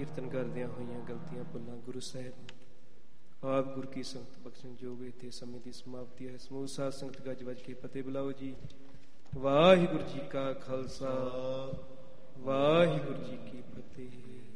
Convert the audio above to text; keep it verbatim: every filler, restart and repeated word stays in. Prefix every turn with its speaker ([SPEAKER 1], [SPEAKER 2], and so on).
[SPEAKER 1] ਕੀਰਤਨ ਕਰਦਿਆਂ ਹੋਈਆਂ ਗਲਤੀਆਂ ਭੁੱਲਾਂ ਗੁਰੂ ਸਾਹਿਬ ਆਪ ਗੁਰ ਕੀ ਸੰਗਤ ਬਖਸ਼ਣ ਜੋਗ। ਇੱਥੇ ਸਮੇਂ ਦੀ ਸਮਾਪਤੀ ਹੈ। ਸਮੂਹ ਸਾਧ ਸੰਗਤ ਗੱਜ ਵੱਜ ਕੇ ਫਤਿਹ ਬੁਲਾਓ ਜੀ। ਵਾਹਿਗੁਰੂ ਜੀ ਕਾ ਖਾਲਸਾ, ਵਾਹਿਗੁਰੂ ਜੀ ਕੀ ਫਤਿਹ।